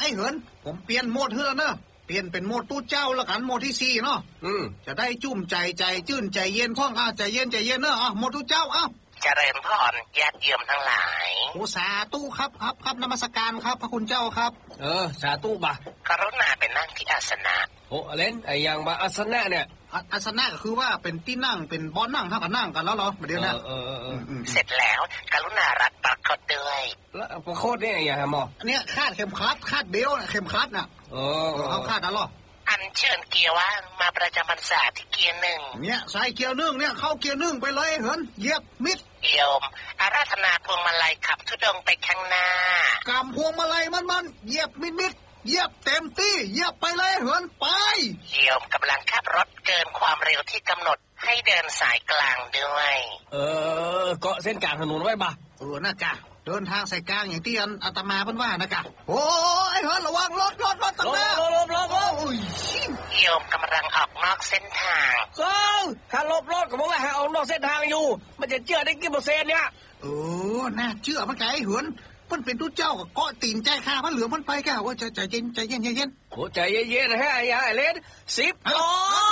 อ้เหินผมเปลี่ยนโหมดเฮือเนอะเปลี่ยนเป็นโหมดตู้เจ้าแล้วกันโหมดที่4เนาะจะได้จุ่มใจจื่นใจเย็นพ่องใจเย็นเนอะโหมดตู้เจ้าเจริญพรญาติโยมทั้งหลายโอ้สาธุครับนมัสการครับพระคุณเจ้าครับสาธุบ่ะกรุณาไปนั่งที่อาสนะโอ้เล่นไอ้ยังบ่อาสนะเนี่ยอาสนะก็คือว่าเป็นที่นั่งเป็นบอนนั่งเท่ากับนั่งกันแล้วเหรอเดี๋ยวนะเสร็จแล้วกรุณารัดประคตด้วยแล้วประคตเนี่ยอย่างหมออันเนี้ยคาดเข็มขัดคาดเบลเข็มขัดน่ะเขาคาดแล้วหรออันเชิญเกียร์ว่างมาประจำพรรษาที่เกียร์1 เนี่ยใส่เกียร์1เนี่ยเข้าเกียร์1ไปเลยเหินเหยียบมิดโยมอาราธนาพวงมาลัยขับธุดงไปข้างหน้ากำพวงมาลัยมันเหยียบมิดเหยียบเต็มที่เหยียบไปเลยเหินไปโยมกำลังขับรถเกินความเร็วที่กำหนดให้เดินสายกลางด้วยเกาะเส้นกลางถนนไว้บ่ะนะกะเดินทางสายกลางอย่างที่อาตมาเพิ่นว่านะกะโอ้ยเหินระวังรถตังหน้าลบโยมกำลังออกนอกเส้นทางถ้าลบรถก็บอกว่าให้ออกนอกเส้นทางอยู่มันจะเชื่อได้กี่เปอร์เซ็นต์เนี่ยน่าเชื่อมันไงเหินเพิ่นเป็นตู้เจ้าก็เกาะตีนใจข้ามันเหลือมันไปแกว่าใจเย็นโอ้ใจเย็นๆฮะไอ้เล่น10ล้อ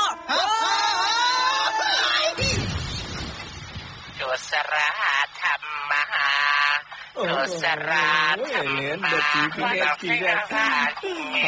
ดุษราธรรมะดุษราธรรมะ